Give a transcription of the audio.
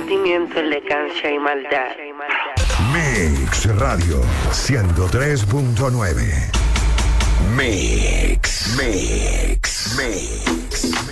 sentimiento, elegancia y maldad. Mix Radio 103.9. Mix.